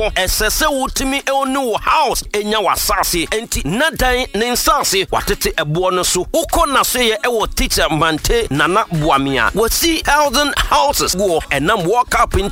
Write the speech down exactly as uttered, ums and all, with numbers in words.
Esese wutimi e onu house enya wasase enti nadan ne nsanse watete ebo no so uko na so ye e wo teacher mante nana boamia wasi thousand houses wo enam walk up in